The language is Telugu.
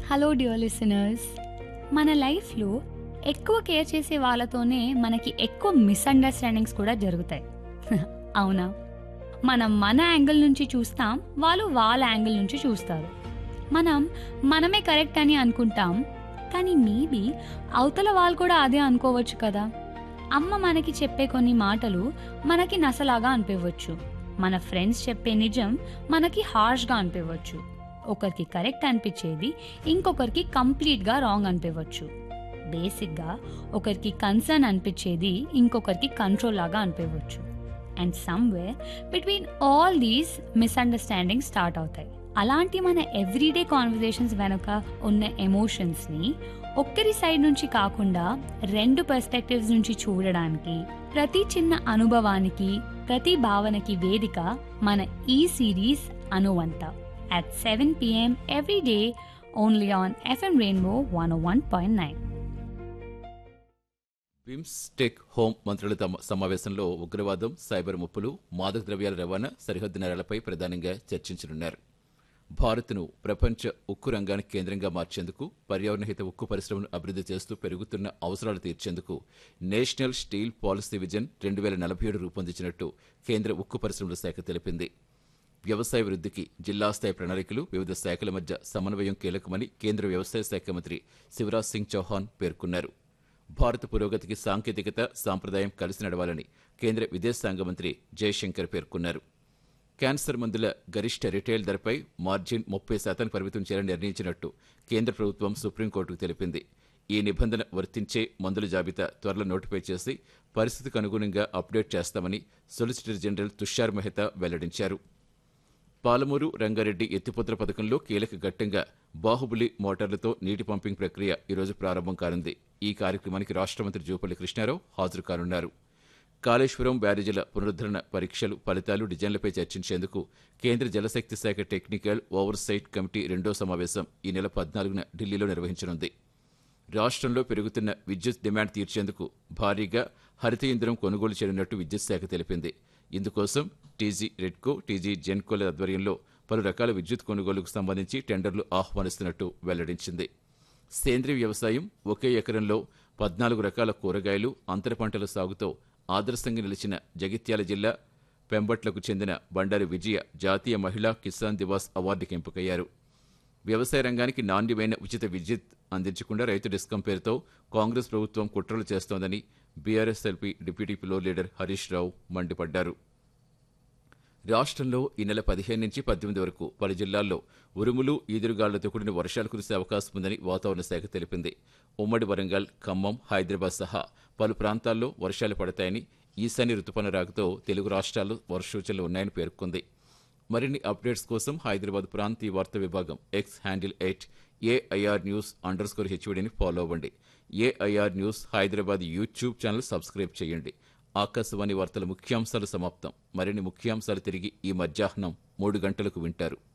Hello dear listeners. మన లైఫ్లో ఎక్కువ కేర్ చేసే వాళ్ళతోనే మనకి ఎక్కువ మిస్అండర్స్టాండింగ్స్ కూడా జరుగుతాయి. అవునా? మనం మన యాంగిల్ నుంచి చూస్తాం, వాళ్ళు వాళ్ళ యాంగిల్ నుంచి చూస్తారు. మనం మనమే కరెక్ట్ అని అనుకుంటాం, కానీ మేబీ అవతల వాళ్ళు కూడా అదే అనుకోవచ్చు కదా. అమ్మ మనకి చెప్పే కొన్ని మాటలు మనకి నసలాగా అనిపించవచ్చు. మన ఫ్రెండ్స్ చెప్పే నిజం మనకి హార్ష్గా అనిపించవచ్చు. ఒకరికి కరెక్ట్ అనిపించేది ఇంకొకరికి కంప్లీట్గా రాంగ్ అనిపించవచ్చు. బేసిక్గా ఒకరికి కన్సర్న్ అనిపించేది ఇంకొకరికి కంట్రోల్ లాగా అనిపించవచ్చు. And somewhere between all these misunderstanding start అవుతాయి. అలాంటి మన ఎవ్రీడే కాన్వర్జేషన్స్ వెనుక ఉన్న ఎమోషన్స్ని ఒక్కరి సైడ్ నుంచి కాకుండా రెండు పర్స్పెక్టివ్స్ నుంచి చూడడానికి, ప్రతి చిన్న అనుభవానికి, ప్రతి భావనకి వేదిక మన ఈ series అనువంత at 7 p.m. every day only on FM Rainbow 101.9. BIMSTEC home మంత్రుల సమావేశంలో ఉగ్రవాదం, సైబర్ ముప్పులు, మాదక ద్రవ్యాల రవాణా, సరిహద్దు నేరాలపై ప్రధానంగా చర్చించనున్నారు. భారత్ను ప్రపంచ ఉక్కు రంగానికి కేంద్రంగా మార్చేందుకు, పర్యావరణహిత ఉక్కు పరిశ్రమను అభివృద్ధి చేస్తూ పెరుగుతున్న అవసరాలు తీర్చేందుకు నేషనల్ స్టీల్ పాలసీ విజన్ 2047 రూపొందించినట్టు కేంద్ర ఉక్కు పరిశ్రమల శాఖ తెలిపింది. వ్యవసాయ వృద్ధికి జిల్లా స్థాయి ప్రణాళికలు, వివిధ శాఖల మధ్య సమన్వయం కీలకమని కేంద్ర వ్యవసాయ శాఖ మంత్రి శివరాజ్ సింగ్ చౌహాన్ పేర్కొన్నారు. భారత పురోగతికి సాంకేతికత, సాంప్రదాయం కలిసి నడవాలని కేంద్ర విదేశాంగ మంత్రి జయశంకర్ పేర్కొన్నారు. క్యాన్సర్ మందుల గరిష్ట రిటైల్ ధరపై మార్జిన్ 30% పరిమితం చేయాలని నిర్ణయించినట్టు కేంద్ర ప్రభుత్వం సుప్రీంకోర్టుకు తెలిపింది. ఈ నిబంధన వర్తించే మందుల జాబితా త్వరలో నోటిఫై చేసి పరిస్థితికి అనుగుణంగా అప్డేట్ చేస్తామని సొలిసిటర్ జనరల్ తుషార్ మెహతా వెల్లడించారు. పాలమూరు రంగారెడ్డి ఎత్తిపోతల పథకంలో కీలక ఘట్టంగా బాహుబలి మోటార్లతో నీటి పంపింగ్ ప్రక్రియ ఈరోజు ప్రారంభం కానుంది. ఈ కార్యక్రమానికి రాష్ట్ర మంత్రి జూపల్లి కృష్ణారావు హాజరు కానున్నారు. కాళేశ్వరం బ్యారేజీల పునరుద్ధరణ పరీక్షలు, ఫలితాలు, డిజైన్లపై చర్చించేందుకు కేంద్ర జలశక్తి శాఖ టెక్నికల్ ఓవర్సైట్ కమిటీ రెండో సమావేశం ఈ నెల 14న ఢిల్లీలో నిర్వహించనుంది. రాష్ట్రంలో పెరుగుతున్న విద్యుత్ డిమాండ్ తీర్చేందుకు భారీగా హరిత ఇంధనం కొనుగోలు చేయనున్నట్టు విద్యుత్ శాఖ తెలిపింది. ఇందుకోసం టీజీ రెడ్కో, టీజీ జెన్కోల ఆధ్వర్యంలో పలు రకాల విద్యుత్ కొనుగోలుకు సంబంధించి టెండర్లు ఆహ్వానిస్తున్నట్టు వెల్లడించింది. సేంద్రీయ వ్యవసాయం, ఒకే ఎకరంలో 14 రకాల కూరగాయలు, అంతర పంటల సాగుతో ఆదర్శంగా నిలిచిన జగిత్యాల జిల్లా పెంబట్లకు చెందిన బండారి విజయ జాతీయ మహిళా కిసాన్ దివాస్ అవార్డుకి ఎంపికయ్యారు. వ్యవసాయ రంగానికి నాణ్యమైన ఉచిత విద్యుత్ అందించకుండా రైతు డిస్కం పేరుతో కాంగ్రెస్ ప్రభుత్వం కుట్రలు చేస్తోందని BRSLP deputy floor leader Harish Rao మండిపడ్డారు. రాష్ట్రంలో ఈ నెల 15 నుంచి 18 వరకు పలు జిల్లాల్లో ఉరుములు, ఈదురుగాళ్లతో కూడిన వర్షాలు కురిసే అవకాశం ఉందని వాతావరణ శాఖ తెలిపింది. ఉమ్మడి వరంగల్, ఖమ్మం, హైదరాబాద్ సహా పలు ప్రాంతాల్లో వర్షాలు పడతాయని, ఈశాన్య రుతుపవన రాకతో తెలుగు రాష్ట్రాల్లో వర్షసూచనలు ఉన్నాయని పేర్కొంది. మరిన్ని అప్డేట్స్ కోసం హైదరాబాద్ ప్రాంతీయ వార్తా విభాగం ఎక్స్ హ్యాండిల్ @AIR News_HVDని ఫాలో అవ్వండి. AIR news Hyderabad YouTube channel subscribe చేయండి. ఆకాశవాణి వార్తల ముఖ్యాంశాలు సమాప్తం. మరిన్ని ముఖ్యాంశాలు తిరిగి ఈ మధ్యాహ్నం 3 గంటలకు వింటారు.